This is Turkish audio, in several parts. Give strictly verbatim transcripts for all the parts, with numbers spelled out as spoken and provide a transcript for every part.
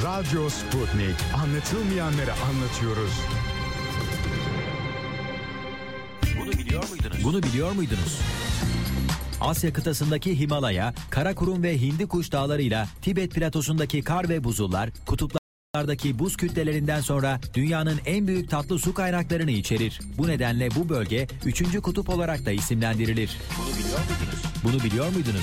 Radyo Sputnik. Anlatılmayanları anlatıyoruz. Bunu biliyor muydunuz? Bunu biliyor muydunuz? Asya kıtasındaki Himalaya, Karakurum ve Hindikuş dağlarıyla Tibet platosundaki kar ve buzullar, kutuplardaki buz kütlelerinden sonra dünyanın en büyük tatlı su kaynaklarını içerir. Bu nedenle bu bölge üçüncü kutup olarak da isimlendirilir. Bunu biliyor muydunuz? Bunu biliyor muydunuz?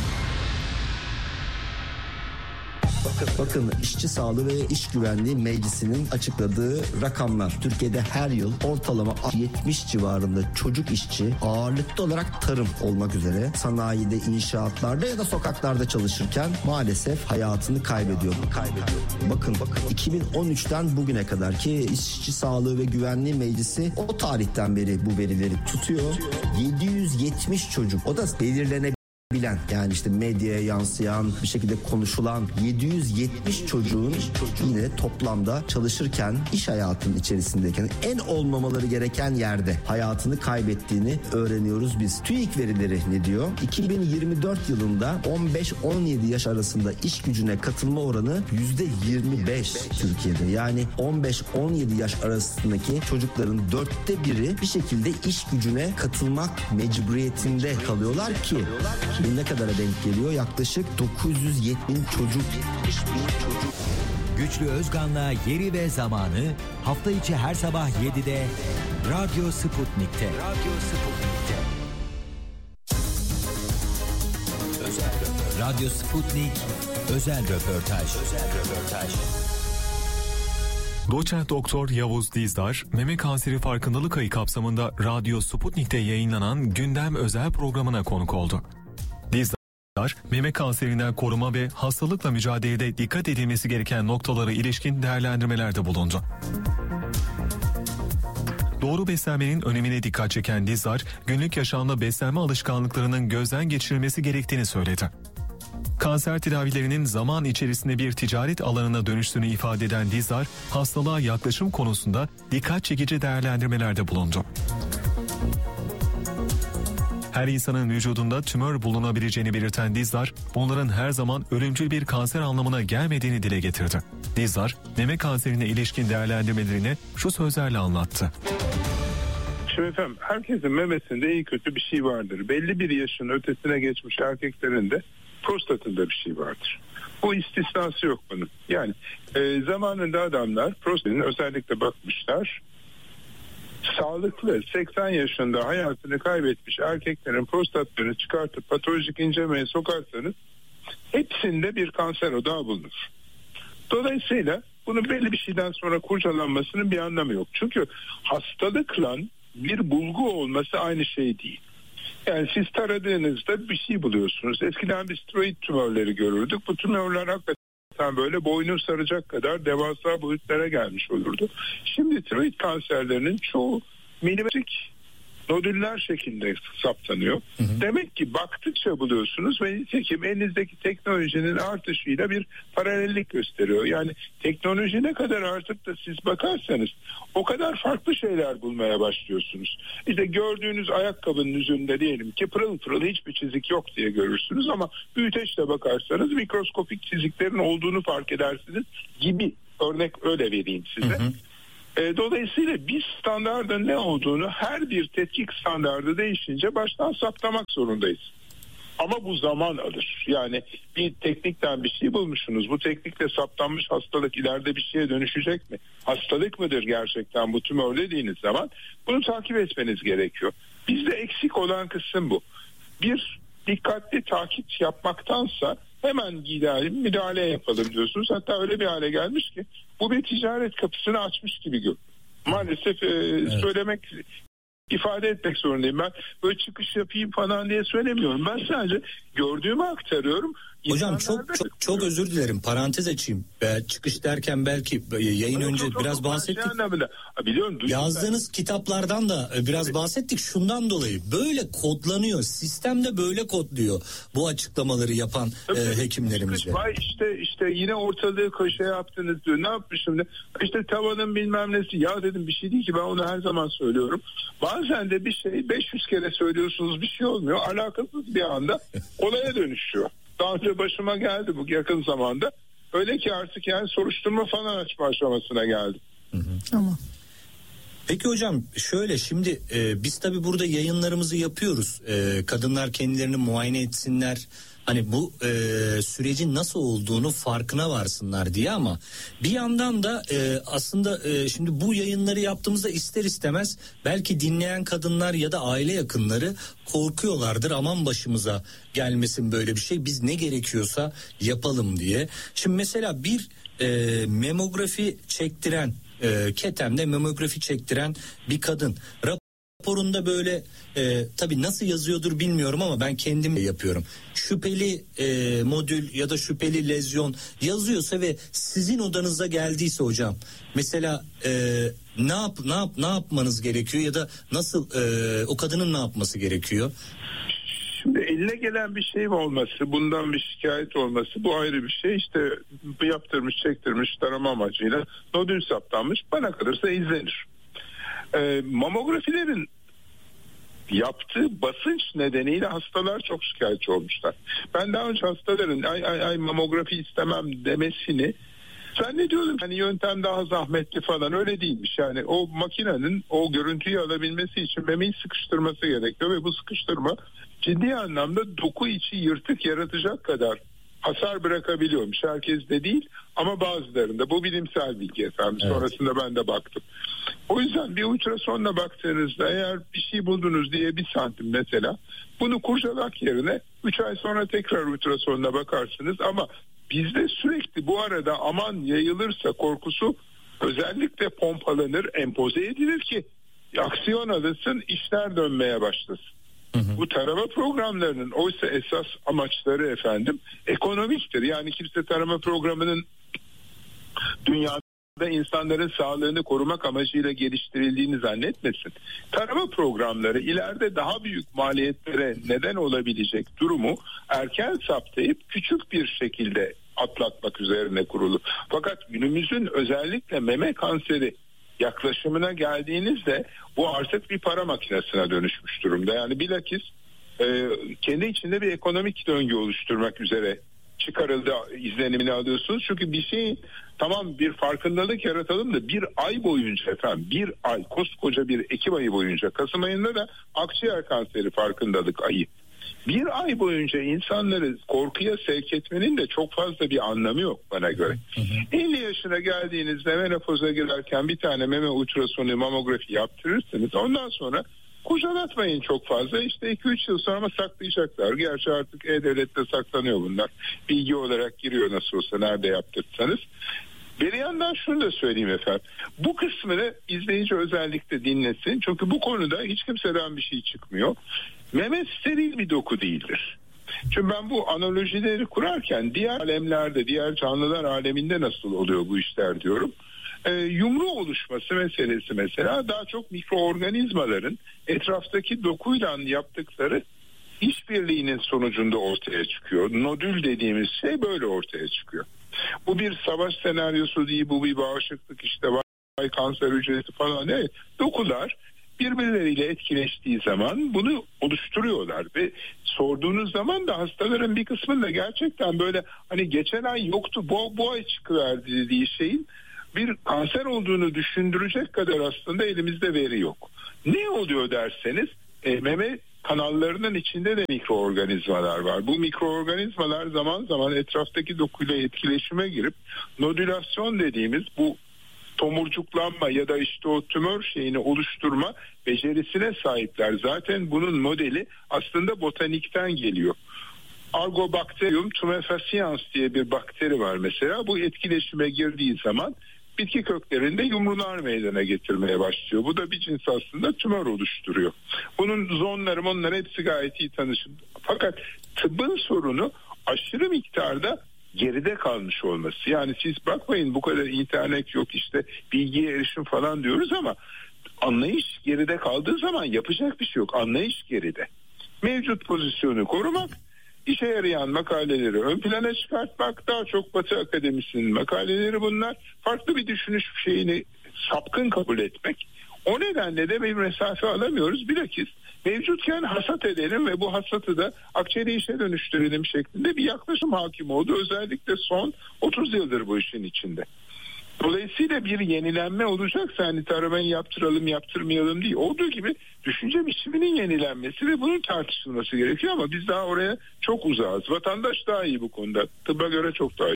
Bakın İşçi Sağlığı ve İş Güvenliği Meclisi'nin açıkladığı rakamlar. Türkiye'de her yıl ortalama yetmiş civarında çocuk işçi ağırlıklı olarak tarım olmak üzere sanayide, inşaatlarda ya da sokaklarda çalışırken maalesef hayatını kaybediyor. kaybediyor. Bakın bakın iki bin on üçten bugüne kadar ki İşçi Sağlığı ve Güvenliği Meclisi o tarihten beri bu verileri tutuyor. yedi yüz yetmiş çocuk, o da belirlenebilir. Bilen, yani işte medyaya yansıyan, bir şekilde konuşulan yedi yüz yetmiş çocuğun yine toplamda çalışırken, iş hayatının içerisindeyken en olmamaları gereken yerde hayatını kaybettiğini öğreniyoruz biz. TÜİK verileri ne diyor? iki bin yirmi dört yılında on beş on yedi yaş arasında iş gücüne katılma oranı yüzde yirmi beş Türkiye'de. Yani on beş on yedi yaş arasındaki çocukların dörtte biri bir şekilde iş gücüne katılmak mecburiyetinde kalıyorlar ki ne kadara denk geliyor? Yaklaşık dokuz yüz yetmiş çocuk. Güçlü Özgan'la Yeri ve Zamanı hafta içi her sabah yedide Radyo Sputnik'te. Radyo Sputnik'te. Özel röportaj. Radyo Sputnik özel röportaj. Özel röportaj. Doçent Doktor Yavuz Dizdar, meme kanseri farkındalık ayı kapsamında Radyo Sputnik'te yayınlanan Gündem özel programına konuk oldu. Dizdar, meme kanserinden koruma ve hastalıkla mücadelede dikkat edilmesi gereken noktalara ilişkin değerlendirmelerde bulundu. Doğru beslenmenin önemine dikkat çeken Dizdar, günlük yaşamda beslenme alışkanlıklarının gözden geçirilmesi gerektiğini söyledi. Kanser tedavilerinin zaman içerisinde bir ticaret alanına dönüştüğünü ifade eden Dizdar, hastalığa yaklaşım konusunda dikkat çekici değerlendirmelerde bulundu. Her insanın vücudunda tümör bulunabileceğini belirten Dizdar, bunların her zaman ölümcül bir kanser anlamına gelmediğini dile getirdi. Dizdar, meme kanserine ilişkin değerlendirmelerini şu sözlerle anlattı. Şimdi efendim, herkesin memesinde iyi kötü bir şey vardır. Belli bir yaşın ötesine geçmiş erkeklerin de prostatında bir şey vardır. Bu istisnası yok bunun. Yani e, zamanında adamlar prostatın özellikle bakmışlar. Sağlıklı seksen yaşında hayatını kaybetmiş erkeklerin prostatlarını çıkartıp patolojik incelemeye sokarsanız hepsinde bir kanser odağı bulunur. Dolayısıyla bunun belli bir şeyden sonra kurcalanmasının bir anlamı yok. Çünkü hastalıkla bir bulgu olması aynı şey değil. Yani siz taradığınızda bir şey buluyorsunuz. Eskiden biz tiroid tümörleri görürdük. Bu tümörler hakikaten böyle boynu saracak kadar devasa boyutlara gelmiş olurdu. Şimdi tiroid kanserlerinin çoğu milimetrik nodüller şeklinde saptanıyor. Hı hı. Demek ki baktıkça buluyorsunuz ve nitekim elinizdeki teknolojinin artışıyla bir paralellik gösteriyor. Yani teknoloji ne kadar artıp da siz bakarsanız o kadar farklı şeyler bulmaya başlıyorsunuz. İşte gördüğünüz ayakkabının üzerinde diyelim ki pırıl pırıl hiçbir çizik yok diye görürsünüz ama büyüteçle bakarsanız mikroskopik çiziklerin olduğunu fark edersiniz gibi. Örnek öyle vereyim size. Hı hı. E, dolayısıyla bir standardın ne olduğunu her bir tetkik standardı değişince baştan saptamak zorundayız. Ama bu zaman alır. Yani bir teknikten bir şey bulmuşsunuz. Bu teknikle saptanmış hastalık ileride bir şeye dönüşecek mi? Hastalık mıdır gerçekten bu tümör dediğiniz zaman bunu takip etmeniz gerekiyor. Bizde eksik olan kısım bu. Bir, dikkatli takip yapmaktansa hemen gidelim müdahale yapalım diyorsunuz. Hatta öyle bir hale gelmiş ki bu bir ticaret kapısını açmış gibi görünüyor. Maalesef e, evet. söylemek, ifade etmek zorundayım. Ben böyle çıkış yapayım falan diye söylemiyorum. Ben sadece gördüğümü aktarıyorum. Hocam çok çok çok özür dilerim. Parantez açayım. Be, çıkış derken belki yayın Ama önce çok, biraz çok bahsettik. Biliyorum, Yazdığınız ben. kitaplardan da biraz evet. bahsettik. Şundan dolayı böyle kodlanıyor. Sistemde böyle kodluyor bu açıklamaları yapan tabii, e, hekimlerimizle. Vay işte işte yine ortalığı köşe yaptınız diyor. Ne yapmış şimdi? İşte tavanın bilmem nesi. Ya dedim bir şey değil ki, ben onu her zaman söylüyorum. Bazen de bir şey beş yüz kere söylüyorsunuz, bir şey olmuyor. Alakasız bir anda olaya dönüşüyor. Daha önce başıma geldi bu yakın zamanda. Öyle ki artık yani soruşturma falan açma aşamasına geldi. Hı hı. Tamam. Peki hocam şöyle şimdi e, biz tabii burada yayınlarımızı yapıyoruz. E, kadınlar kendilerini muayene etsinler. Hani bu e, sürecin nasıl olduğunu farkına varsınlar diye, ama bir yandan da e, aslında e, şimdi bu yayınları yaptığımızda ister istemez belki dinleyen kadınlar ya da aile yakınları korkuyorlardır. Aman başımıza gelmesin böyle bir şey, biz ne gerekiyorsa yapalım diye. Şimdi mesela bir e, memografi çektiren, e, Ketem'de memografi çektiren bir kadın raporunda böyle e, tabii nasıl yazıyordur bilmiyorum ama ben kendim yapıyorum. Şüpheli e, modül ya da şüpheli lezyon yazıyorsa ve sizin odanıza geldiyse hocam, mesela e, ne yap ne yap ne yapmanız gerekiyor ya da nasıl e, o kadının ne yapması gerekiyor? Şimdi eline gelen bir şey olması, bundan bir şikayet olması, bu ayrı bir şey. İşte yaptırmış, çektirmiş, tarama amacıyla nodül saptanmış, bana kalırsa izlenir. Ee, mamografilerin yaptığı basınç nedeniyle hastalar çok şikayetçi olmuşlar. Ben daha önce hastaların ay ay ay mamografi istemem demesini zannediyordum. Hani yöntem daha zahmetli falan, öyle değilmiş. Yani o makinenin o görüntüyü alabilmesi için memeyi sıkıştırması gerekiyor ve bu sıkıştırma ciddi anlamda doku içi yırtık yaratacak kadar hasar bırakabiliyormuş. Herkes de değil ama bazılarında. Bu bilimsel bilgi efendim. Evet. Sonrasında ben de baktım. O yüzden bir ultrasonla baktığınızda eğer bir şey buldunuz diye bir santim mesela, bunu kurcalamak yerine üç ay sonra tekrar ultrasonla bakarsınız. Ama bizde sürekli bu arada aman yayılırsa korkusu özellikle pompalanır, empoze edilir ki aksiyon alınsın, işler dönmeye başlasın. Hı hı. Bu tarama programlarının oysa esas amaçları efendim ekonomiktir. Yani kimse tarama programının dünyada insanların sağlığını korumak amacıyla geliştirildiğini zannetmesin. Tarama programları ileride daha büyük maliyetlere neden olabilecek durumu erken saptayıp küçük bir şekilde atlatmak üzerine kurulu. Fakat günümüzün özellikle meme kanseri yaklaşımına geldiğinizde bu artık bir para makinesine dönüşmüş durumda. Yani bilakis e, kendi içinde bir ekonomik döngü oluşturmak üzere çıkarıldı izlenimini alıyorsunuz. Çünkü bir şey tamam bir farkındalık yaratalım da bir ay boyunca efendim bir ay koskoca bir Ekim ayı boyunca, Kasım ayında da akciğer kanseri farkındalık ayı. Bir ay boyunca insanları korkuya sevk etmenin de çok fazla bir anlamı yok bana göre. Hı hı. elli yaşına geldiğinizde menopoza girerken bir tane meme ultrasonu mamografi yaptırırsınız. Ondan sonra kurcalatmayın çok fazla. İşte iki üç yıl sonra ama saklayacaklar. Gerçi artık E-Devlet'te saklanıyor bunlar. Bilgi olarak giriyor nasıl olsa nerede yaptırsanız. Bir yandan şunu da söyleyeyim efendim. Bu kısmını izleyici özellikle dinlesin. Çünkü bu konuda hiç kimseden bir şey çıkmıyor. Meme steril bir doku değildir. Çünkü ben bu analojileri kurarken diğer alemlerde, diğer canlılar aleminde nasıl oluyor bu işler diyorum. Ee, yumru oluşması meselesi mesela daha çok mikroorganizmaların etraftaki dokuyla yaptıkları işbirliğinin sonucunda ortaya çıkıyor. Nodül dediğimiz şey böyle ortaya çıkıyor. Bu bir savaş senaryosu değil, bu bir bağışıklık işte var, kanser hücresi falan değil. Dokular birbirleriyle etkileştiği zaman bunu oluşturuyorlar ve sorduğunuz zaman da hastaların bir kısmında gerçekten böyle hani geçen ay yoktu bu, bu ay çıkıverdi dediği şeyin bir kanser olduğunu düşündürecek kadar aslında elimizde veri yok. Ne oluyor derseniz e, meme kanallarının içinde de mikroorganizmalar var. Bu mikroorganizmalar zaman zaman etraftaki dokuyla etkileşime girip nodülasyon dediğimiz bu tomurcuklanma ya da işte o tümör şeyini oluşturma becerisine sahipler. Zaten bunun modeli aslında botanikten geliyor. Argobacterium tumefaciens diye bir bakteri var mesela. Bu etkileşime girdiği zaman bitki köklerinde yumrular meydana getirmeye başlıyor. Bu da bir cins aslında tümör oluşturuyor. Bunun zonları onlar hepsi gayet iyi tanışın. Fakat tıbbın sorunu aşırı miktarda geride kalmış olması. Yani siz bakmayın bu kadar internet yok işte bilgiye erişim falan diyoruz ama anlayış geride kaldığı zaman yapacak bir şey yok. Anlayış geride. Mevcut pozisyonu korumak, işe yarayan makaleleri ön plana çıkartmak, daha çok Batı Akademisi'nin makaleleri bunlar. Farklı bir düşünüş şeyini sapkın kabul etmek. O nedenle de bir mesafe alamıyoruz. Bilakis Mevcutken hasat edelim ve bu hasatı da akçeli işe dönüştürelim şeklinde bir yaklaşım hakim oldu. Özellikle son otuz yıldır bu işin içinde. Dolayısıyla bir yenilenme olacaksa hani taramayı yaptıralım yaptırmayalım değil. Olduğu gibi düşünce biçiminin yenilenmesi ve bunun tartışılması gerekiyor ama biz daha oraya çok uzağız. Vatandaş daha iyi bu konuda. Tıbba göre çok daha iyi.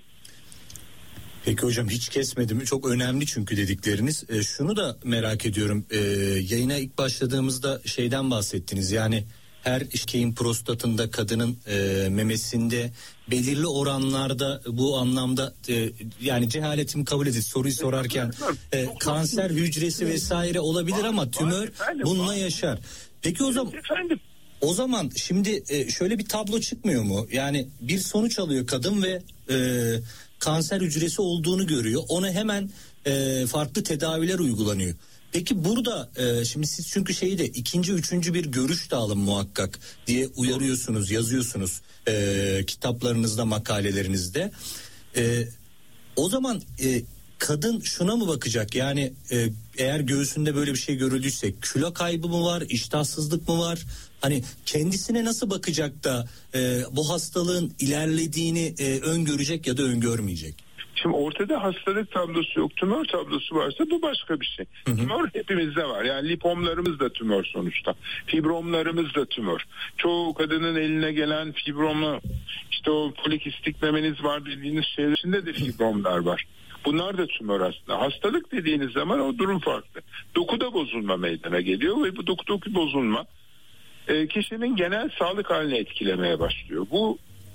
Peki hocam, hiç kesmedim. Çok önemli çünkü dedikleriniz. E, şunu da merak ediyorum. E, yayına ilk başladığımızda şeyden bahsettiniz. Yani her erkeğin prostatında, kadının e, memesinde belirli oranlarda bu anlamda e, yani cehaletimi kabul edin soruyu sorarken e, kanser hücresi vesaire olabilir ama tümör bununla yaşar. Peki o zaman o zaman şimdi e, şöyle bir tablo çıkmıyor mu? Yani bir sonuç alıyor kadın ve e, kanser hücresi olduğunu görüyor. Ona hemen e, farklı tedaviler uygulanıyor. Peki burada e, şimdi siz çünkü şeyi de ikinci, üçüncü bir görüş de alın muhakkak diye uyarıyorsunuz, yazıyorsunuz e, kitaplarınızda, makalelerinizde. E, o zaman e, kadın şuna mı bakacak? Yani e, eğer göğsünde böyle bir şey görüldüyse kilo kaybı mı var, iştahsızlık mı var? Hani kendisine nasıl bakacak da e, bu hastalığın ilerlediğini e, öngörecek ya da öngörmeyecek? Şimdi ortada hastalık tablosu yok, tümör tablosu varsa bu başka bir şey. Hı hı. Tümör hepimizde var. Yani lipomlarımız da tümör sonuçta. Fibromlarımız da tümör. Çoğu kadının eline gelen fibromla işte o polikistik memeniz var dediğiniz şeyler içinde de fibromlar var. Bunlar da tümör aslında. Hastalık dediğiniz zaman o durum farklı. Dokuda bozulma meydana geliyor ve bu dokudaki bozulma e, kişinin genel sağlık halini etkilemeye başlıyor. Bu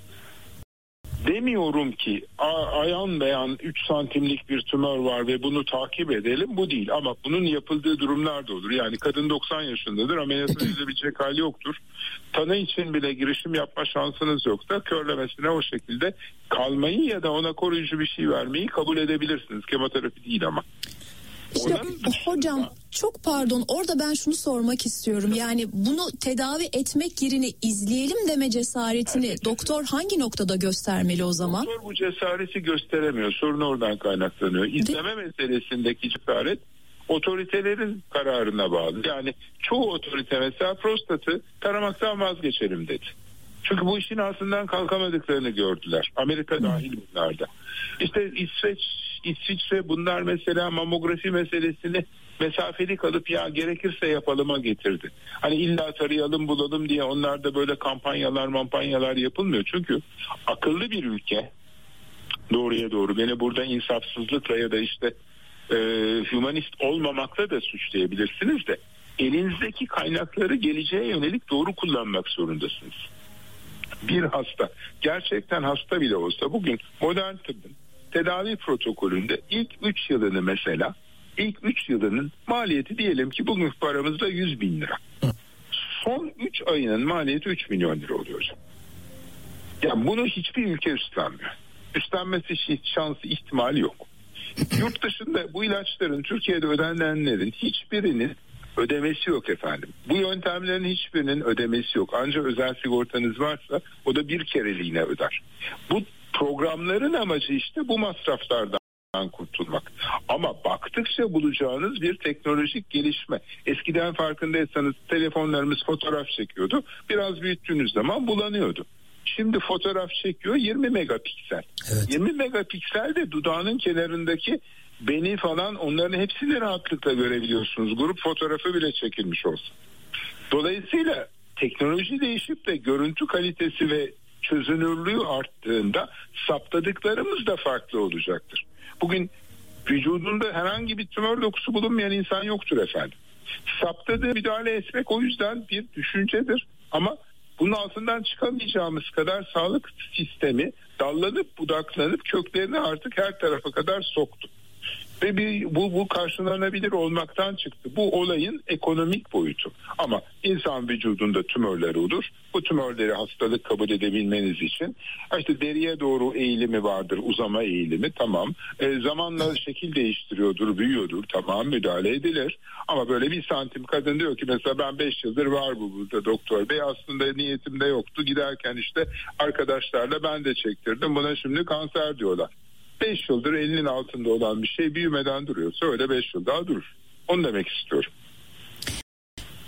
demiyorum ki ayan beyan üç santimlik bir tümör var ve bunu takip edelim, bu değil ama bunun yapıldığı durumlar da olur. Yani kadın doksan yaşındadır, ameliyatı edilebilecek hali yoktur. Tanı için bile girişim yapma şansınız yoksa körlemesine o şekilde kalmayı ya da ona koruyucu bir şey vermeyi kabul edebilirsiniz. Kemoterapi değil ama. İşte, hocam çok pardon, orada ben şunu sormak istiyorum. Yani bunu tedavi etmek yerine izleyelim deme cesaretini evet, doktor hangi noktada göstermeli o zaman? Doktor bu cesareti gösteremiyor. Sorun oradan kaynaklanıyor. İzleme De- meselesindeki cesaret otoritelerin kararına bağlı. Yani çoğu otorite mesela prostatı taramaktan vazgeçelim dedi. Çünkü bu işin altından kalkamadıklarını gördüler. Amerika dahil bunlarda. İşte İsveç, İsviçre bunlar mesela mamografi meselesini mesafeli kalıp ya gerekirse yapalıma getirdi. Hani illa tarayalım bulalım diye onlarda böyle kampanyalar mampanyalar yapılmıyor. Çünkü akıllı bir ülke, doğruya doğru beni burada insafsızlıkla ya da işte e, humanist olmamakla da suçlayabilirsiniz de elinizdeki kaynakları geleceğe yönelik doğru kullanmak zorundasınız. Bir hasta gerçekten hasta bile olsa bugün modern tıbbın tedavi protokolünde ilk üç yılını mesela ilk üç yılının maliyeti diyelim ki bugün paramızda yüz bin lira. Son üç ayının maliyeti üç milyon lira oluyor hocam. Yani bunu hiçbir ülke üstlenmiyor. Üstlenmesi şansı ihtimali yok. Yurt dışında bu ilaçların Türkiye'de ödenenlerin hiçbirinin ödemesi yok efendim. Bu yöntemlerin hiçbirinin ödemesi yok. Ancak özel sigortanız varsa o da bir kereliğine öder. Bu programların amacı işte bu masraflardan kurtulmak. Ama baktıkça bulacağınız bir teknolojik gelişme. Eskiden farkındaysanız telefonlarımız fotoğraf çekiyordu. Biraz büyüttüğünüz zaman bulanıyordu. Şimdi fotoğraf çekiyor yirmi megapiksel. Evet. yirmi megapiksel de dudağının kenarındaki beni falan onların hepsini rahatlıkla görebiliyorsunuz. Grup fotoğrafı bile çekilmiş olsun. Dolayısıyla teknoloji değişip de görüntü kalitesi ve çözünürlüğü arttığında saptadıklarımız da farklı olacaktır. Bugün vücudunda herhangi bir tümör dokusu bulunmayan insan yoktur efendim. Saptadığı müdahale etmek o yüzden bir düşüncedir ama bunun altından çıkamayacağımız kadar sağlık sistemi dallanıp budaklanıp köklerini artık her tarafa kadar soktu. Ve bir, bu, bu karşılanabilir olmaktan çıktı. Bu olayın ekonomik boyutu. Ama insan vücudunda tümörler olur. Bu tümörleri hastalık kabul edebilmeniz için işte deriye doğru eğilimi vardır, uzama eğilimi, tamam. E, zamanla şekil değiştiriyordur, büyüyordur, tamam, müdahale edilir. Ama böyle bir santim kadın diyor ki mesela ben beş yıldır var bu burada doktor bey, aslında niyetimde yoktu. Giderken işte arkadaşlarla ben de çektirdim, buna şimdi kanser diyorlar. beş yıldır elinin altında olan bir şey büyümeden duruyorsa öyle beş yıl daha durur. Onu demek istiyorum.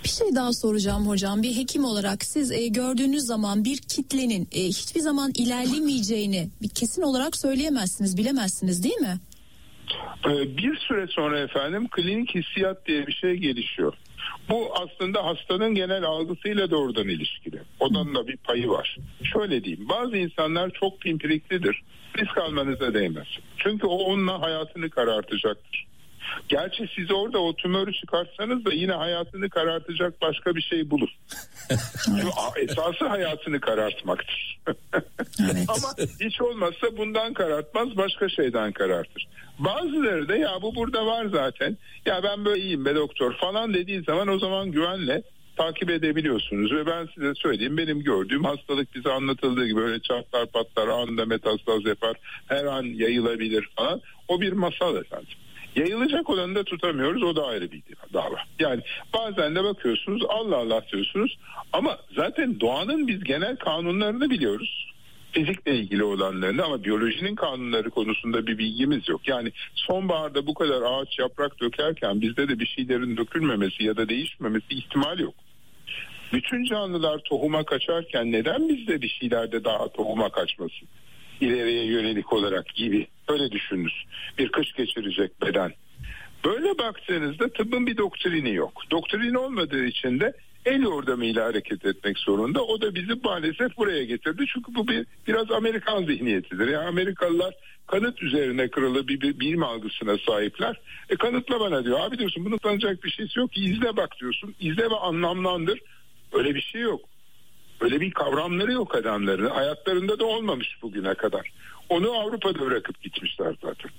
Bir şey daha soracağım hocam. Bir hekim olarak siz e, gördüğünüz zaman bir kitlenin e, hiçbir zaman ilerlemeyeceğini bir kesin olarak söyleyemezsiniz, bilemezsiniz değil mi? Bir süre sonra efendim klinik hissiyat diye bir şey gelişiyor. Bu aslında hastanın genel algısıyla doğrudan ilişkili. Ondan da bir payı var. Şöyle diyeyim, bazı insanlar çok pimpiriklidir. Risk almanıza değmez. Çünkü o onunla hayatını karartacaktır. Gerçi siz orada o tümörü çıkartsanız da yine hayatını karartacak başka bir şey bulur. Esası hayatını karartmaktır. Evet. Ama hiç olmazsa bundan karartmaz, başka şeyden karartır. Bazıları da ya bu burada var zaten, ya ben böyle iyiyim be doktor falan dediği zaman o zaman güvenle takip edebiliyorsunuz. Ve ben size söyleyeyim, benim gördüğüm hastalık bize anlatıldığı gibi öyle çatlar patlar, anında metastaz yapar, her an yayılabilir falan. O bir masal efendim. Yayılacak olanı da tutamıyoruz, o da ayrı bir dava. Yani bazen de bakıyorsunuz Allah Allah diyorsunuz ama zaten doğanın biz genel kanunlarını biliyoruz. Fizikle ilgili olanlarını, ama biyolojinin kanunları konusunda bir bilgimiz yok. Yani sonbaharda bu kadar ağaç yaprak dökerken bizde de bir şeylerin dökülmemesi ya da değişmemesi ihtimal yok. Bütün canlılar tohuma kaçarken neden bizde bir şeylerde daha tohuma kaçmasın? İleriye yönelik olarak gibi, öyle düşününüz. Bir kış geçirecek beden. Böyle baktığınızda tıbbın bir doktrini yok. Doktrin olmadığı için de el yordamıyla hareket etmek zorunda. O da bizi maalesef buraya getirdi. Çünkü bu bir biraz Amerikan zihniyetidir. Yani Amerikalılar kanıt üzerine kurulu bir, bir bilim algısına sahipler. E kanıtla bana diyor. Abi diyorsun bunun tanınacak bir şeysi yok ki, izle bak diyorsun. İzle ve anlamlandır. Öyle bir şey yok. Öyle bir kavramları yok adamların. Hayatlarında da olmamış bugüne kadar. Onu Avrupa'da bırakıp gitmişler zaten.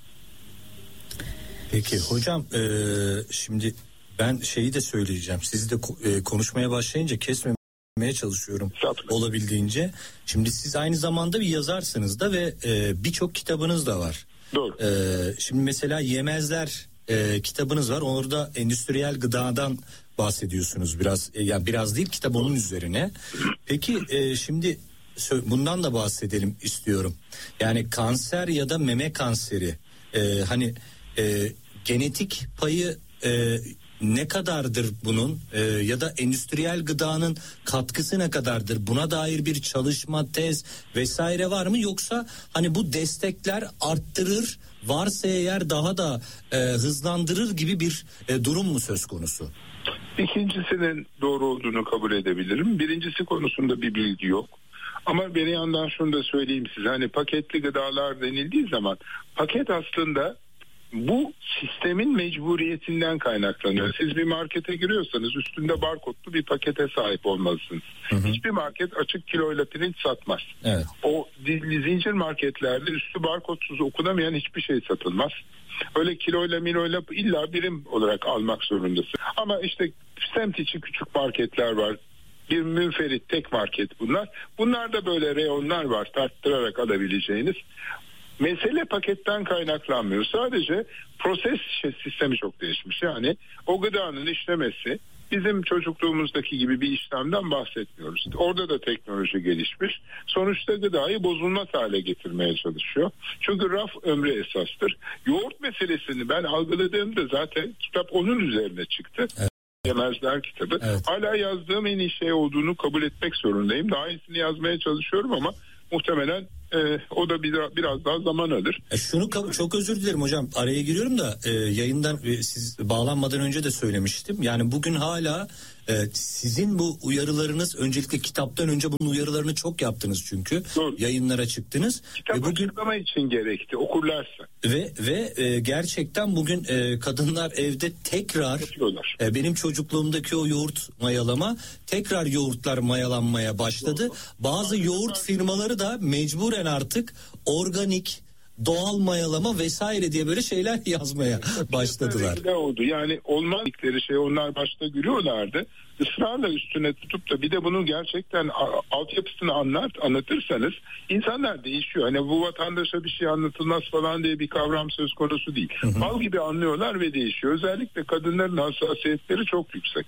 Peki hocam e, şimdi ben şeyi de söyleyeceğim. Sizi de e, konuşmaya başlayınca kesmemeye çalışıyorum Satma. olabildiğince. Şimdi siz aynı zamanda bir yazarsınız da ve e, birçok kitabınız da var. Doğru. E, şimdi mesela Yemezler e, kitabınız var. Orada endüstriyel gıdadan bahsediyorsunuz biraz. E, yani biraz değil, kitap onun üzerine. Peki e, şimdi bundan da bahsedelim istiyorum. Yani kanser ya da meme kanseri e, hani e, genetik payı e, ne kadardır bunun e, ya da endüstriyel gıdanın katkısı ne kadardır? Buna dair bir çalışma, tez vesaire var mı? Yoksa hani bu destekler arttırır, varsa eğer daha da e, hızlandırır gibi bir e, durum mu söz konusu? İkincisinin doğru olduğunu kabul edebilirim. Birincisi konusunda bir bilgi yok. Ama bir yandan şunu da söyleyeyim size. Hani paketli gıdalar denildiği zaman paket aslında bu sistemin mecburiyetinden kaynaklanıyor. Siz bir markete giriyorsanız üstünde barkodlu bir pakete sahip olmalısınız. Hı hı. Hiçbir market açık kiloyla pirinç satmaz. Evet. O zincir marketlerde üstü barkodsuz okunamayan hiçbir şey satılmaz. Öyle kiloyla miloyla illa birim olarak almak zorundasın. Ama işte semt içi küçük marketler var. Bir münferit tek market bunlar. Bunlarda böyle reyonlar var, tarttırarak alabileceğiniz. Mesele paketten kaynaklanmıyor. Sadece proses sistemi çok değişmiş. Yani o gıdanın işlemesi bizim çocukluğumuzdaki gibi bir işlemden bahsetmiyoruz. Orada da teknoloji gelişmiş. Sonuçta gıdayı bozulmaz hale getirmeye çalışıyor. Çünkü raf ömrü esastır. Yoğurt meselesini ben algıladığımda zaten kitap onun üzerine çıktı. Evet. Yemezler kitabı. Evet. Hala yazdığım en iyi şey olduğunu kabul etmek zorundayım. Daha iyisini yazmaya çalışıyorum ama muhtemelen e, o da biraz, biraz daha zaman alır. E şunu çok özür dilerim hocam, araya giriyorum da e, yayından e, siz bağlanmadan önce de söylemiştim. Yani bugün hala e, sizin bu uyarılarınız, öncelikle kitaptan önce bunun uyarılarını çok yaptınız çünkü. Doğru. Yayınlara çıktınız. Kitap e bugün açıklama için gerekti, okurlarsa. Ve ve e, gerçekten bugün e, kadınlar evde tekrar e, benim çocukluğumdaki o yoğurt mayalama, tekrar yoğurtlar mayalanmaya başladı. Doğru. Bazı yoğurt firmaları da mecburen artık organik, doğal mayalama vesaire diye böyle şeyler yazmaya başladılar. Ne oldu? Yani olmaz dedikleri şey onlar başta gülüyorlardı. Israrla üstüne tutup da bir de bunun gerçekten altyapısını anlat, anlatırsanız insanlar değişiyor. Hani bu vatandaşa bir şey anlatılmaz falan diye bir kavram söz konusu değil. Hı hı. Bal gibi anlıyorlar ve değişiyor. Özellikle kadınların hassasiyetleri çok yüksek.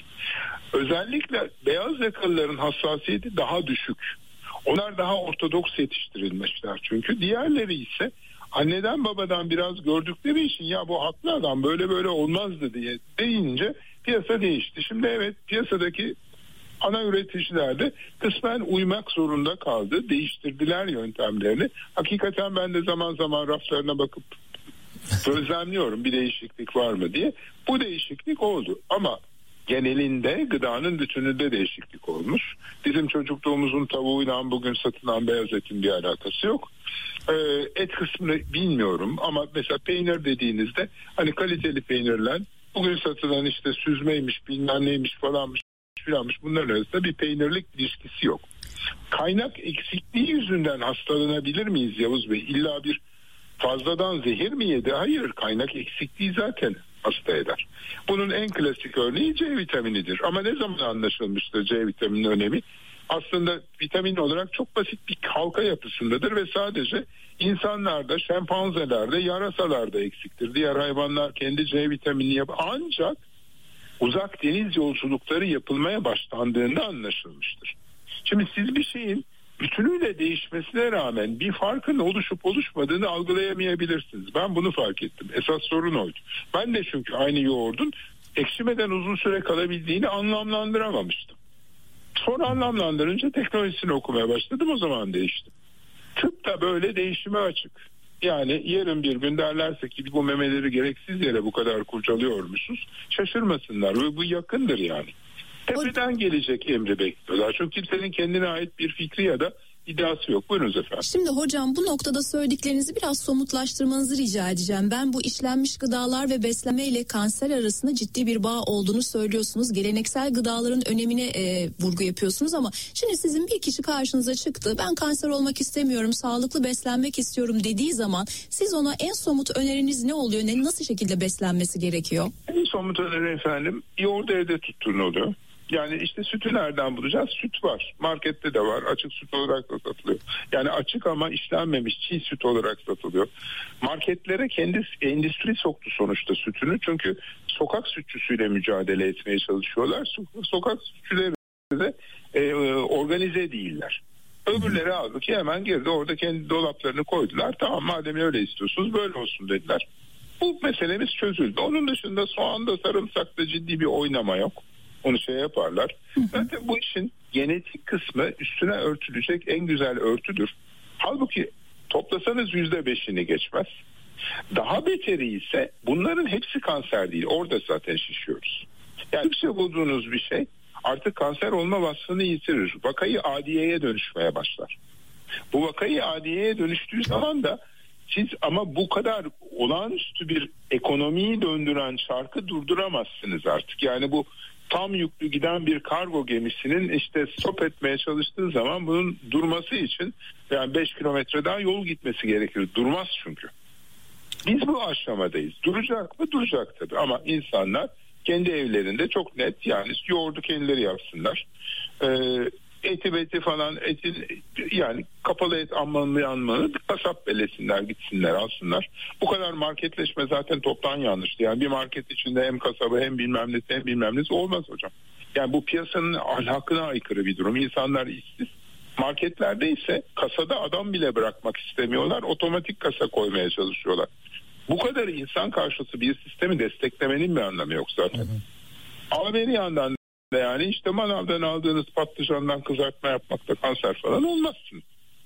Özellikle beyaz yakalıların hassasiyeti daha düşük. Onlar daha ortodoks yetiştirilmişler çünkü. Diğerleri ise anneden babadan biraz gördükleri için ya bu haklı adam böyle böyle olmazdı diye deyince piyasa değişti. Şimdi evet, piyasadaki ana üreticiler de kısmen uymak zorunda kaldı. Değiştirdiler yöntemlerini. Hakikaten ben de zaman zaman raflarına bakıp gözlemliyorum bir değişiklik var mı diye. Bu değişiklik oldu ama genelinde gıdanın bütününde değişiklik olmuş. Bizim çocukluğumuzun tavuğuyla bugün satılan beyaz etin bir alakası yok. Ee, et kısmını bilmiyorum ama mesela peynir dediğinizde hani kaliteli peynirler bugün satılan işte süzmeymiş bilmem neymiş falanmış filanmış, bunların arasında bir peynirlik ilişkisi yok. Kaynak eksikliği yüzünden hastalanabilir miyiz Yavuz Bey? İlla bir fazladan zehir mi yedi? Hayır, kaynak eksikliği zaten hasta eder. Bunun en klasik örneği C vitaminidir. Ama ne zaman anlaşılmıştır C vitaminin önemi? Aslında vitamin olarak çok basit bir halka yapısındadır ve sadece insanlarda, şempanzelerde, yarasalarda eksiktir. Diğer hayvanlar kendi C vitaminini yapar. Ancak uzak deniz yolculukları yapılmaya başlandığında anlaşılmıştır. Şimdi siz bir şeyin bütünüyle değişmesine rağmen bir farkın oluşup oluşmadığını algılayamayabilirsiniz. Ben bunu fark ettim. Esas sorun oydu. Ben de çünkü aynı yoğurdun ekşimeden uzun süre kalabildiğini anlamlandıramamıştım. Sonra anlamlandırınca teknolojisini okumaya başladım, o zaman değişti. Tıp da böyle değişime açık. Yani yarın bir gün derlerse ki bu memeleri gereksiz yere bu kadar kurcalıyormuşuz, şaşırmasınlar ve bu yakındır yani. Tepeden gelecek emri bekliyorlar. Çünkü kimsenin kendine ait bir fikri ya da iddiası yok. Buyurunuz efendim. Şimdi hocam, bu noktada söylediklerinizi biraz somutlaştırmanızı rica edeceğim. Ben bu işlenmiş gıdalar ve beslenme ile kanser arasında ciddi bir bağ olduğunu söylüyorsunuz. Geleneksel gıdaların önemine e, vurgu yapıyorsunuz ama şimdi sizin bir kişi karşınıza çıktı. Ben kanser olmak istemiyorum, sağlıklı beslenmek istiyorum dediği zaman siz ona en somut öneriniz ne oluyor? Ne, nasıl şekilde beslenmesi gerekiyor? En somut öneri efendim, yoğurdu evde tutturun oluyor. Yani işte sütü nereden bulacağız? Süt var. Markette de var. Açık süt olarak da satılıyor. Yani açık ama işlenmemiş çiğ süt olarak satılıyor. Marketlere kendi endüstri soktu sonuçta sütünü. Çünkü sokak sütçüsüyle mücadele etmeye çalışıyorlar. Sokak sütçüleri de e, organize değiller. Öbürleri aldı ki hemen girdi. Orada kendi dolaplarını koydular. Tamam, madem öyle istiyorsunuz böyle olsun dediler. Bu meselemiz çözüldü. Onun dışında soğanda, sarımsakta ciddi bir oynama yok. Onu şey yaparlar. Zaten bu işin genetik kısmı üstüne örtülecek en güzel örtüdür. Halbuki toplasanız yüzde beşini geçmez. Daha beteri ise bunların hepsi kanser değil. Orada zaten şişiyoruz. Yani bir şey bulduğunuz bir şey artık kanser olma vasfını yitirir. Vakayı adiyeye dönüşmeye başlar. Bu vakayı adiyeye dönüştüğü zaman da siz ama bu kadar olağanüstü bir ekonomiyi döndüren çarkı durduramazsınız artık. Yani bu tam yüklü giden bir kargo gemisinin işte stop etmeye çalıştığı zaman bunun durması için yani beş kilometre daha yol gitmesi gerekir. Durmaz çünkü. Biz bu aşamadayız. Duracak mı? Duracak tabii. Ama insanlar kendi evlerinde çok net, yani yoğurdu kendileri yapsınlar. Ee, eti beti falan etin yani kapalı et ammanlı yanmanı kasap belesinler, gitsinler alsınlar. Bu kadar marketleşme zaten toptan yanlıştı. Yani bir market içinde hem kasabı hem bilmem nesi hem bilmem nesi olmaz hocam. Yani bu piyasanın ahlakına aykırı bir durum. İnsanlar işsiz. Marketlerde ise kasada adam bile bırakmak istemiyorlar. Otomatik kasa koymaya çalışıyorlar. Bu kadar insan karşıtı bir sistemi desteklemenin bir anlamı yok zaten. Hı hı. Ama bir yandan yani işte manavdan aldığınız patlıcandan kızartma yapmakta kanser falan olmazsınız.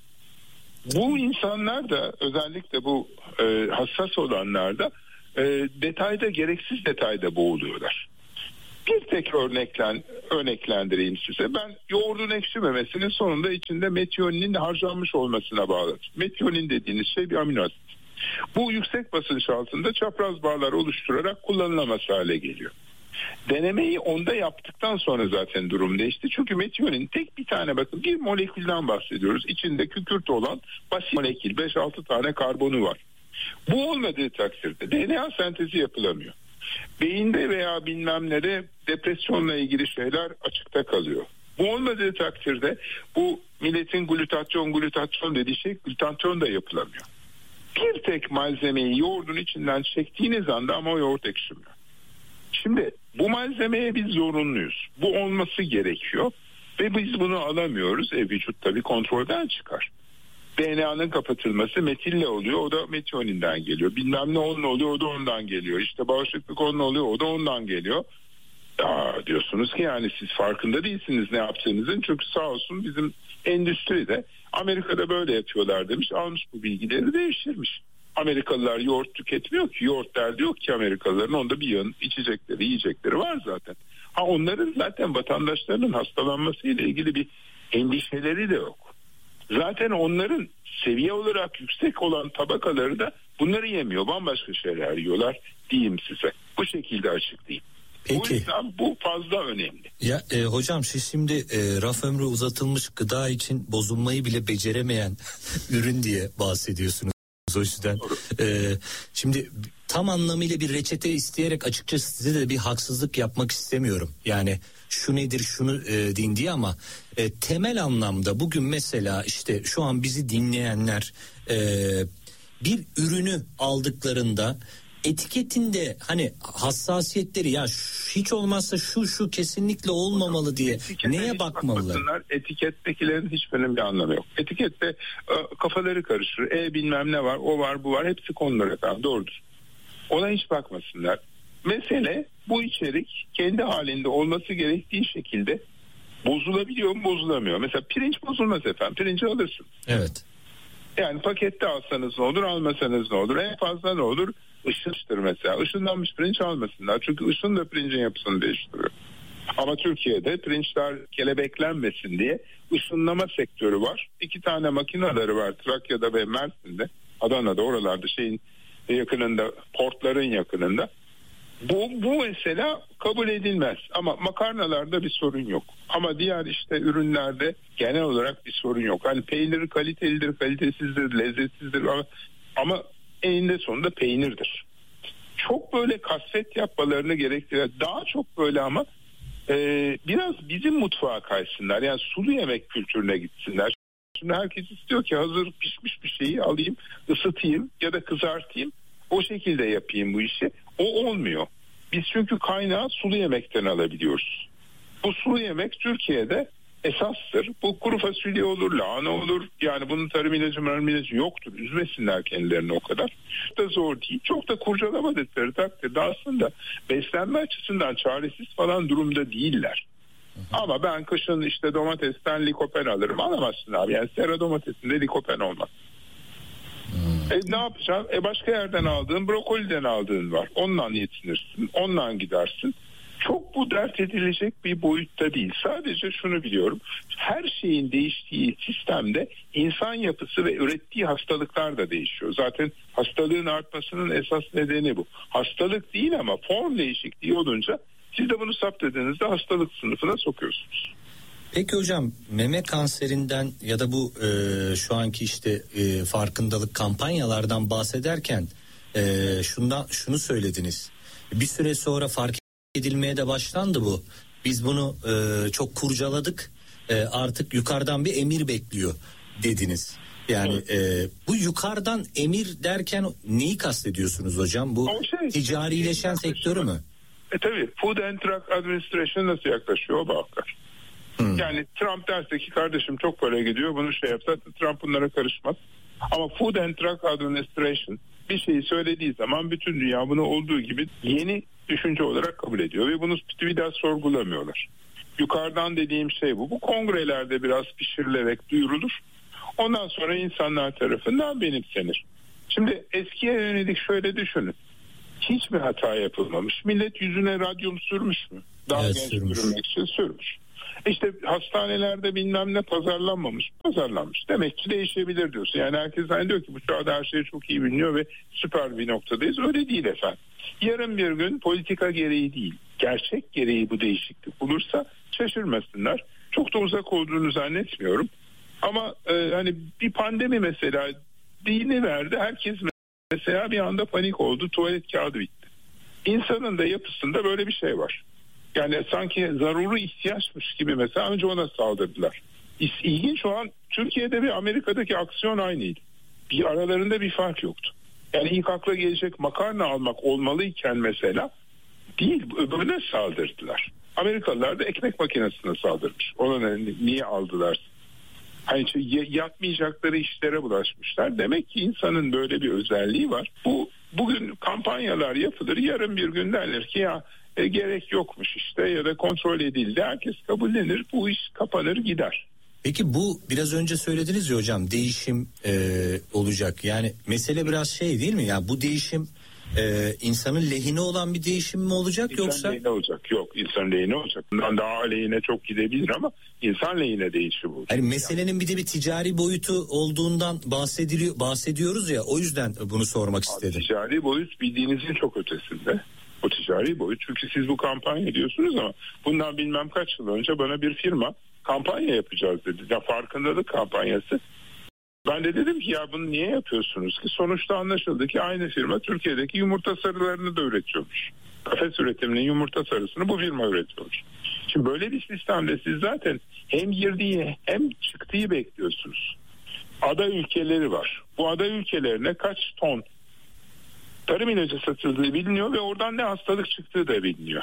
Bu insanlar da özellikle bu e, hassas olanlar da e, detayda, gereksiz detayda boğuluyorlar. Bir tek örneklen, örneklendireyim size. Ben yoğurdun ekşimemesinin sonunda içinde metioninin harcanmış olmasına bağlı. Metionin dediğiniz şey bir amino asit. Bu yüksek basınç altında çapraz bağlar oluşturarak kullanılamaz hale geliyor. Denemeyi onda yaptıktan sonra zaten durum değişti. Çünkü metionin tek bir tane, bakın bir molekülden bahsediyoruz. İçinde kükürt olan basit molekül, beş altı tane karbonu var. Bu olmadığı takdirde D N A sentezi yapılamıyor. Beyinde veya bilmem nerede depresyonla ilgili şeyler açıkta kalıyor. Bu olmadığı takdirde bu milletin glutatyon glutatyon dediği şey glutatyon da yapılamıyor. Bir tek malzemeyi yoğurdun içinden çektiğiniz anda ama o yoğurt ekşimiyor. Şimdi bu malzemeye biz zorunluyuz. Bu olması gerekiyor ve biz bunu alamıyoruz. E vücut tabii kontrolden çıkar. D N A'nın kapatılması metille oluyor, o da metionin'den geliyor. Bilmem ne onunla oluyor, o da ondan geliyor. İşte bağışıklık onunla oluyor, o da ondan geliyor. Ya diyorsunuz ki yani siz farkında değilsiniz ne yaptığınızın, çünkü sağ olsun bizim endüstride Amerika'da böyle yapıyorlar demiş, almış bu bilgileri değiştirmiş. Amerikalılar yoğurt tüketmiyor ki, yoğurt derdi yok ki Amerikalıların, onda bir yığın içecekleri, yiyecekleri var zaten. Ha onların zaten vatandaşlarının hastalanmasıyla ilgili bir endişeleri de yok. Zaten onların seviye olarak yüksek olan tabakaları da bunları yemiyor, bambaşka şeyler yiyorlar diyeyim size. Bu şekilde açıklayayım. Peki. O yüzden bu fazla önemli. Ya e, hocam siz şimdi e, raf ömrü uzatılmış gıda için bozulmayı bile beceremeyen ürün diye bahsediyorsunuz. O yüzden e, şimdi tam anlamıyla bir reçete isteyerek açıkçası size de bir haksızlık yapmak istemiyorum. Yani şu nedir şunu e, din diye, ama e, temel anlamda bugün mesela işte şu an bizi dinleyenler e, bir ürünü aldıklarında etiketinde hani hassasiyetleri, ya hiç olmazsa şu şu kesinlikle olmamalı diye etikete neye bakmalılar? Etikettekilerin hiçbirinin bir anlamı yok. Etikette e, kafaları karışır. E bilmem ne var, o var, bu var, hepsi konular efendim, doğrudur. Ona hiç bakmasınlar. Mesele bu içerik kendi halinde olması gerektiği şekilde bozulabiliyor mu, bozulamıyor. Mesela pirinç bozulmaz efendim. Pirinci alırsın. Evet. Yani pakette alsanız ne olur, almasanız ne olur? En fazla ne olur? Işınmıştır mesela. Işınlanmış pirinç almasınlar. Çünkü ışın da pirincin yapısını değiştiriyor. Ama Türkiye'de pirinçler kelebeklenmesin diye ışınlama sektörü var. İki tane makineleri var Trakya'da ve Mersin'de. Adana'da, oralarda şeyin yakınında, portların yakınında. Bu, bu mesela kabul edilmez. Ama makarnalarda bir sorun yok. Ama diğer işte ürünlerde genel olarak bir sorun yok. Hani peynir kalitelidir, kalitesizdir, lezzetsizdir ama, ama eninde sonunda peynirdir. Çok böyle kasvet yapmalarını gerektiren, daha çok böyle ama e, biraz bizim mutfağa kaysınlar. Yani sulu yemek kültürüne gitsinler. Şimdi herkes istiyor ki hazır pişmiş bir şeyi alayım, ısıtayım ya da kızartayım. O şekilde yapayım bu işi. O olmuyor. Biz çünkü kaynağı sulu yemekten alabiliyoruz. Bu sulu yemek Türkiye'de esastır. Bu kuru fasulye olur, lahana olur. Yani bunun tarım ilacı, marım ilacı yoktur. Üzmesinler kendilerini o kadar. Çok da zor değil. Çok da kurcalamadıkları takdirde aslında beslenme açısından çaresiz falan durumda değiller. Ama ben kışın işte domatesten likopen alırım. Alamazsın abi. Yani sera domatesinde likopen olmaz. E ne yapacağım? E başka yerden aldığın, brokoliden aldığın var. Ondan yetinirsin, ondan gidersin. Çok bu dert edilecek bir boyutta değil. Sadece şunu biliyorum. Her şeyin değiştiği sistemde insan yapısı ve ürettiği hastalıklar da değişiyor. Zaten hastalığın artmasının esas nedeni bu. Hastalık değil ama form değişikliği olunca siz de bunu saptadığınızda hastalık sınıfına sokuyorsunuz. Peki hocam, meme kanserinden ya da bu e, şu anki işte e, farkındalık kampanyalardan bahsederken e, şundan şunu söylediniz. Bir süre sonra fark edilmeye de başlandı bu. Biz bunu e, çok kurcaladık. E, artık yukarıdan bir emir bekliyor dediniz. Yani e, bu yukarıdan emir derken neyi kastediyorsunuz hocam? Bu şey, ticarileşen sektörü mü? E tabii Food and Drug Administration nasıl yaklaşıyor o bakar. Hmm. Yani Trump derse ki kardeşim çok para gidiyor bunu şey yapsa, Trump bunlara karışmaz. Ama Food and Drug Administration bir şeyi söylediği zaman bütün dünya bunu olduğu gibi yeni düşünce olarak kabul ediyor ve bunu bir daha sorgulamıyorlar. Yukarıdan dediğim şey bu. Bu kongrelerde biraz pişirilerek duyurulur. Ondan sonra insanlar tarafından benimsenir. Şimdi eskiye yönelik şöyle düşünün. Hiç mi hata yapılmamış? Millet yüzüne radyum sürmüş mü? Daha evet, genç sürmüş. görünmek için sürmüş. İşte hastanelerde bilmem ne pazarlanmamış, pazarlanmış. Demek ki değişebilir diyorsun. Yani herkes zannediyor ki bu çağda her şey çok iyi biliniyor ve süper bir noktadayız. Öyle değil efendim. Yarın bir gün politika gereği değil, gerçek gereği bu değişiklik olursa şaşırmasınlar. Çok da uzak olduğunu zannetmiyorum. Ama e, hani bir pandemi mesela dini verdi. Herkes mesela bir anda panik oldu. Tuvalet kağıdı bitti. İnsanın da yapısında böyle bir şey var. Yani sanki zaruri ihtiyaçmış gibi mesela önce ona saldırdılar. İlginç olan Türkiye'de ve Amerika'daki aksiyon aynıydı. Bir aralarında bir fark yoktu. Yani ilk akla gelecek makarna almak olmalıyken mesela değil, öbürüne saldırdılar. Amerikalılar da ekmek makinesine saldırmış. Ona niye aldılar? Hani yapmayacakları işlere bulaşmışlar. Demek ki insanın böyle bir özelliği var. Bu bugün kampanyalar yapılır. Yarın bir gün derler ki ya e, gerek yokmuş işte ya da kontrol edildi. Herkes kabullenir, bu iş kapanır gider. Peki bu biraz önce söylediniz ya hocam, değişim e, olacak. Yani mesele biraz şey değil mi? Yani bu değişim e, insanın lehine olan bir değişim mi olacak İnsan yoksa? lehine olacak. Yok, insan lehine olacak. Bundan daha aleyhine çok gidebilir ama insan lehine değişim olacak. Hani meselenin bir de bir ticari boyutu olduğundan bahsediliyor, bahsediyoruz ya, o yüzden bunu sormak istedim. Abi, ticari boyut bildiğinizin çok ötesinde. O ticari boyut, çünkü siz bu kampanya diyorsunuz ama bundan bilmem kaç yıl önce bana bir firma kampanya yapacağız dedi. Ya farkındalık kampanyası. Ben de dedim ki ya bunu niye yapıyorsunuz ki? Sonuçta anlaşıldı ki aynı firma Türkiye'deki yumurta sarılarını da üretiyormuş. Kafes üretiminin yumurta sarısını bu firma üretiyormuş. Şimdi böyle bir sistemde siz zaten hem girdiği hem çıktığı bekliyorsunuz. Ada ülkeleri var. Bu ada ülkelerine kaç ton tarım ilacı satıldığı biliniyor ve oradan ne hastalık çıktığı da biliniyor.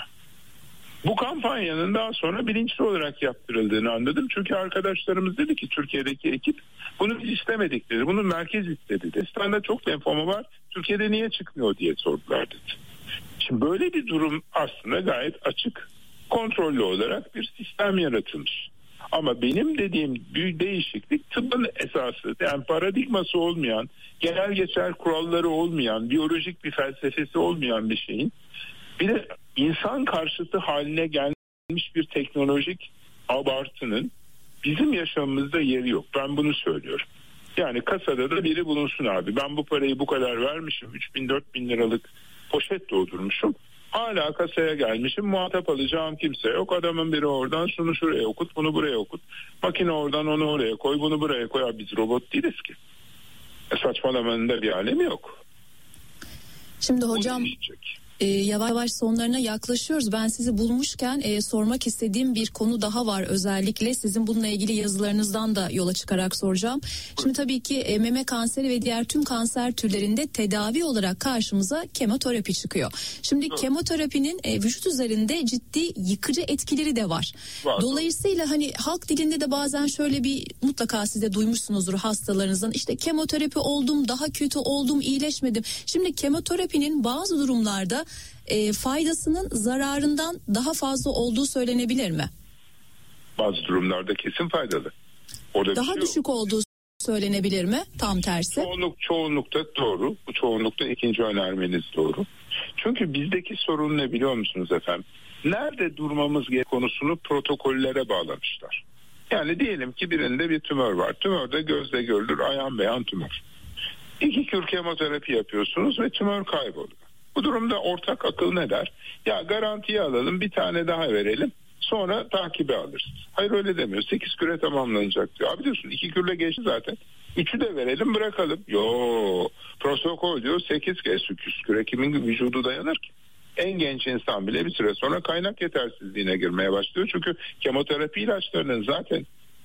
Bu kampanyanın daha sonra bilinçli olarak yaptırıldığını anladım. Çünkü arkadaşlarımız dedi ki Türkiye'deki ekip bunu biz istemedik dedi. Bunu merkez istedi dedi. İstanbul'da çok lenfoma var. Türkiye'de niye çıkmıyor diye sordular dedi. Şimdi böyle bir durum aslında gayet açık, kontrollü olarak bir sistem yaratılmış. Ama benim dediğim büyük değişiklik tıbbın esası, yani paradigması olmayan, genel geçer kuralları olmayan, biyolojik bir felsefesi olmayan bir şeyin bir de insan karşıtı haline gelmiş bir teknolojik abartının bizim yaşamımızda yeri yok. Ben bunu söylüyorum. Yani kasada da biri bulunsun abi. Ben bu parayı bu kadar vermişim. üç bin dört bin liralık poşet doldurmuşum. Hala kasaya gelmişim. Muhatap alacağım kimse yok. Adamın biri oradan şunu şuraya okut, bunu buraya okut. Makine oradan onu oraya koy, bunu buraya koy. Abi biz robot değiliz ki. E saçmalamanın da bir alemi yok. Şimdi hocam... Ee, yavaş yavaş sonlarına yaklaşıyoruz. Ben sizi bulmuşken e, sormak istediğim bir konu daha var. Özellikle sizin bununla ilgili yazılarınızdan da yola çıkarak soracağım. Şimdi tabii ki e, meme kanseri ve diğer tüm kanser türlerinde tedavi olarak karşımıza kemoterapi çıkıyor. Şimdi evet. Kemoterapinin e, vücut üzerinde ciddi yıkıcı etkileri de var. var. Dolayısıyla hani halk dilinde de bazen şöyle bir, mutlaka siz de duymuşsunuzdur hastalarınızdan, işte kemoterapi oldum, daha kötü oldum, iyileşmedim. Şimdi kemoterapinin bazı durumlarda E, faydasının zararından daha fazla olduğu söylenebilir mi? Bazı durumlarda kesin faydalı. Orada daha şey düşük yok. Olduğu söylenebilir mi? Tam tersi. Çoğunluk, çoğunlukta doğru. Bu çoğunlukta ikinci önermeniz doğru. Çünkü bizdeki sorun ne biliyor musunuz efendim? Nerede durmamız gerektiği konusunu protokollere bağlamışlar. Yani diyelim ki birinde bir tümör var. Tümör de gözle görülür, ayan beyan tümör. İki kür kemoterapi yapıyorsunuz ve tümör kayboluyor. Bu durumda ortak akıl ne der? Ya garantiye alalım, bir tane daha verelim, sonra takibe alırız. Hayır, öyle demiyor. sekiz küre tamamlanacak diyor. Abi diyorsun iki kürle geçti zaten. üçü de verelim, bırakalım. Yo, protokol diyor sekiz kez sekiz küre kimin vücudu dayanır ki? En genç insan bile bir süre sonra kaynak yetersizliğine girmeye başlıyor. Çünkü kemoterapi ilaçlarının zaten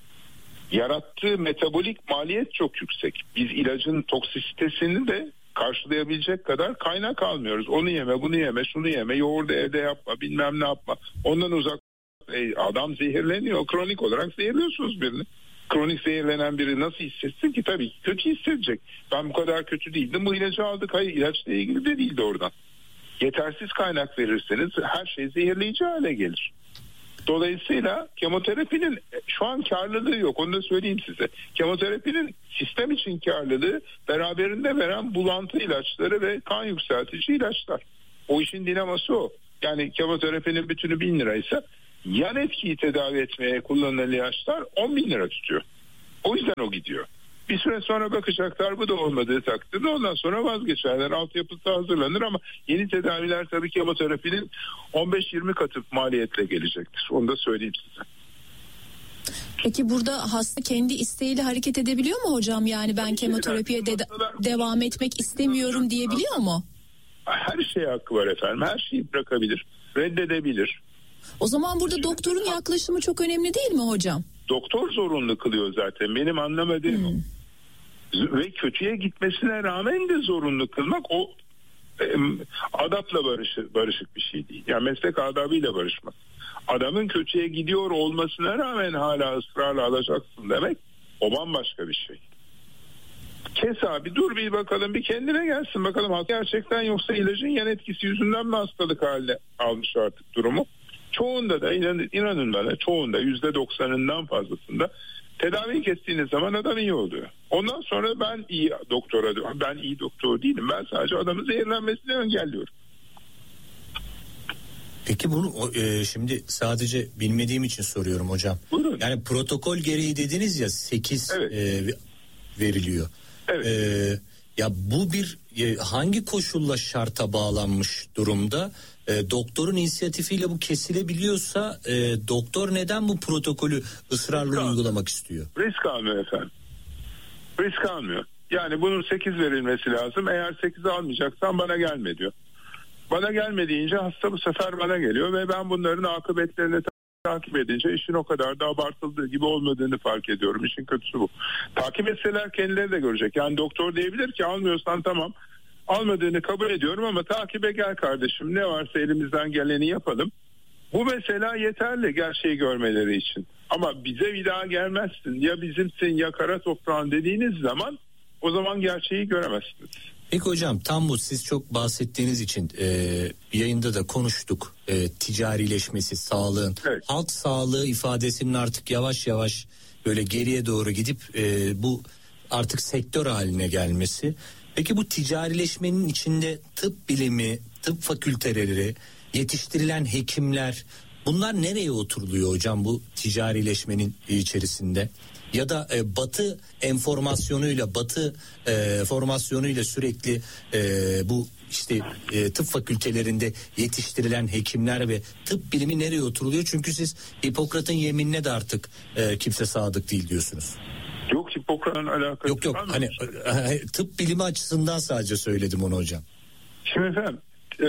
yarattığı metabolik maliyet çok yüksek. Biz ilacın toksisitesini de karşılayabilecek kadar kaynak almıyoruz. Onu yeme, bunu yeme, şunu yeme, yoğurdu evde yapma, bilmem ne yapma. Ondan uzak. E, adam zehirleniyor. Kronik olarak zehirliyorsunuz birini. Kronik zehirlenen biri nasıl hissetsin ki? Tabii kötü hissedecek. Ben bu kadar kötü değildim, bu ilacı aldık. Hayır, ilaçla ilgili de değildi oradan. Yetersiz kaynak verirseniz her şey zehirleyici hale gelir. Dolayısıyla kemoterapinin şu an karlılığı yok, onu da söyleyeyim size. Kemoterapinin sistem için karlılığı beraberinde veren bulantı ilaçları ve kan yükseltici ilaçlar. O işin dinaması o. Yani kemoterapinin bütünü bin liraysa yan etkiyi tedavi etmeye kullanılan ilaçlar on bin lira tutuyor. O yüzden o gidiyor. Bir süre sonra bakacaklar, bu da olmadığı takdirde ondan sonra vazgeçerler. Altyapısı hazırlanır ama yeni tedaviler tabii kemoterapinin on beş yirmi katı maliyetle gelecektir. Onu da söyleyeyim size. Peki burada hasta kendi isteğiyle hareket edebiliyor mu hocam? Yani ben kemoterapiye de devam etmek istemiyorum diyebiliyor mu? Her şeye hakkı var efendim. Her şeyi bırakabilir, reddedebilir. O zaman burada doktorun yaklaşımı çok önemli değil mi hocam? Doktor zorunlu kılıyor zaten. Benim anlamadığım hmm. o. Ve kötüye gitmesine rağmen de zorunlu kılmak o e, adapla barışı, barışık bir şey değil. Yani meslek adabıyla barışmak. Adamın kötüye gidiyor olmasına rağmen hala ısrarla alacaksın demek, o bambaşka bir şey. Kes abi, dur bir bakalım, bir kendine gelsin bakalım gerçekten, yoksa ilacın yan etkisi yüzünden mi hastalık haline almış artık durumu. Çoğunda da inanın, inanın bana çoğunda yüzde doksanından fazlasında tedaviyi kestiğiniz zaman adam iyi oluyor. Ondan sonra ben iyi doktora diyorum. Ben iyi doktor değilim. Ben sadece adamın zehirlenmesini engelliyorum. Peki bunu e, şimdi sadece bilmediğim için soruyorum hocam. Buyurun. Yani protokol gereği dediniz ya sekiz Evet. e, veriliyor. Evet. E, ya bu bir e, hangi koşulla şarta bağlanmış durumda? E, doktorun inisiyatifiyle bu kesilebiliyorsa e, doktor neden bu protokolü ısrarla Risk uygulamak istiyor? Risk almıyor efendim. Risk almıyor. Yani bunun sekiz verilmesi lazım. Eğer sekiz almayacaksan bana gelme diyor. Bana gelme deyince hasta bu sefer bana geliyor ve ben bunların akıbetlerini takip edince işin o kadar da abartıldığı gibi olmadığını fark ediyorum. İşin kötüsü bu. Takip etseler kendileri de görecek. Yani doktor diyebilir ki almıyorsan tamam, almadığını kabul ediyorum ama takibe gel kardeşim, ne varsa elimizden geleni yapalım. Bu mesela yeterli gerçeği görmeleri için. Ama bize bir daha gelmezsin, ya bizimsin ya kara toprağın dediğiniz zaman o zaman gerçeği göremezsiniz. Peki hocam, tam bu siz çok bahsettiğiniz için e, yayında da konuştuk, e, ticarileşmesi, sağlığın, evet. Halk sağlığı ifadesinin artık yavaş yavaş böyle geriye doğru gidip e, bu artık sektör haline gelmesi. Peki bu ticarileşmenin içinde tıp bilimi, tıp fakülteleri, yetiştirilen hekimler, bunlar nereye oturuluyor hocam bu ticarileşmenin içerisinde? Ya da e, batı enformasyonuyla, batı e, formasyonuyla sürekli e, bu işte e, tıp fakültelerinde yetiştirilen hekimler ve tıp bilimi nereye oturuluyor? Çünkü siz Hipokrat'ın yeminine de artık e, kimse sadık değil diyorsunuz. Yok, Hipokrat'ın alakası Yok yok hani e, tıp bilimi açısından sadece söyledim onu hocam. Şimdi efendim e,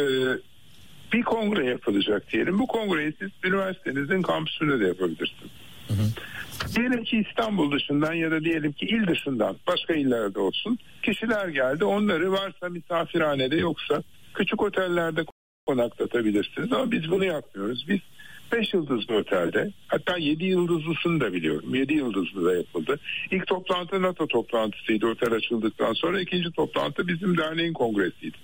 bir kongre yapılacak diyelim. Bu kongreyi siz üniversitenizin kampüsünde de yapabilirsiniz. Hı hı. Diyelim ki İstanbul dışından ya da diyelim ki il dışından, başka illerde olsun, kişiler geldi. Onları varsa misafirhanede, yoksa küçük otellerde konaklatabilirsiniz. Ama biz bunu yapmıyoruz. Biz beş yıldızlı otelde, hatta yedi yıldızlısını da biliyorum. yedi yıldızlı da yapıldı. İlk toplantı NATO toplantısıydı otel açıldıktan sonra. İkinci toplantı bizim derneğin kongresiydi.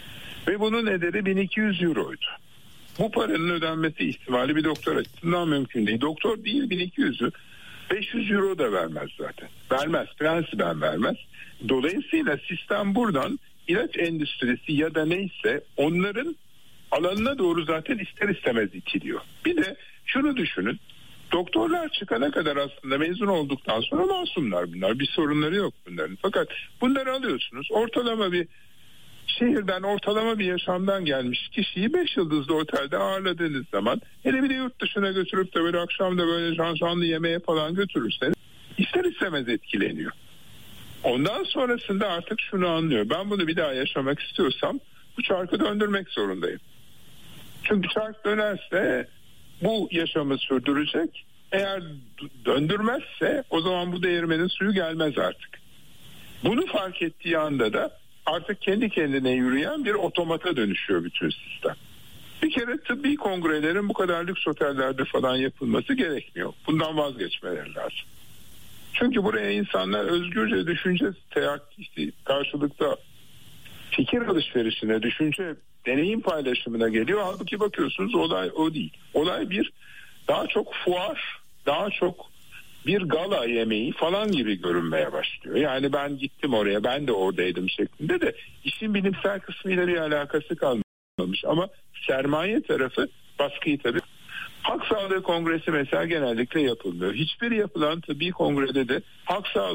Ve bunun ederi bin iki yüz euroydu. Bu paranın ödenmesi ihtimali bir doktor açısından mümkün değil. Doktor değil, bin iki yüzü beş yüz euro da vermez zaten. Vermez, prensiben vermez. Dolayısıyla sistem buradan ilaç endüstrisi ya da neyse onların alanına doğru zaten ister istemez itiliyor. Bir de şunu düşünün. Doktorlar çıkana kadar aslında mezun olduktan sonra masumlar bunlar. Bir sorunları yok bunların. Fakat bunları alıyorsunuz. Ortalama bir şehirden, ortalama bir yaşamdan gelmiş kişiyi beş yıldızlı otelde ağırladığınız zaman, hele bir de yurt dışına götürüp de böyle akşam da böyle canlı yemeğe falan götürürseniz ister istemez etkileniyor. Ondan sonrasında artık şunu anlıyor. Ben bunu bir daha yaşamak istiyorsam bu çarkı döndürmek zorundayım. Çünkü çark dönerse bu yaşamı sürdürecek. Eğer döndürmezse o zaman bu değirmenin suyu gelmez artık. Bunu fark ettiği anda da artık kendi kendine yürüyen bir otomata dönüşüyor bütün sistem. Bir kere tıbbi kongrelerin bu kadar lüks otellerde falan yapılması gerekmiyor. Bundan vazgeçmeleri lazım. Çünkü buraya insanlar özgürce düşünce işte karşılıkta fikir alışverişine, düşünce, deneyim paylaşımına geliyor. Halbuki bakıyorsunuz olay o değil. Olay bir daha çok fuar, daha çok bir gala yemeği falan gibi görünmeye başlıyor. Yani ben gittim oraya, ben de oradaydım şeklinde de işin bilimsel kısmıyla bir alakası kalmamış. Ama sermaye tarafı baskıyı tabii. Halk Sağlığı Kongresi mesela genellikle yapılmıyor. Hiçbir yapılan tıbbi kongrede de halk sağlığı